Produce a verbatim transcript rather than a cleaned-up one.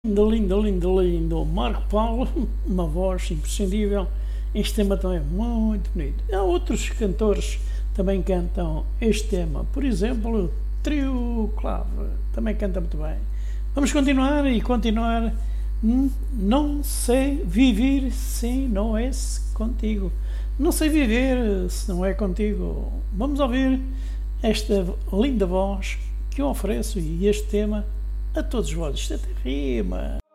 Lindo, lindo, lindo, lindo. Marco Paulo, uma voz imprescindível. Este tema também é muito bonito. Há outros cantores que também cantam este tema. Por exemplo, Trio Clave também canta muito bem. Vamos continuar e continuar. Não sei viver se não é contigo. Não sei viver se não é contigo. Vamos ouvir esta linda voz que eu ofereço e este tema a todos vós. Isto até rima.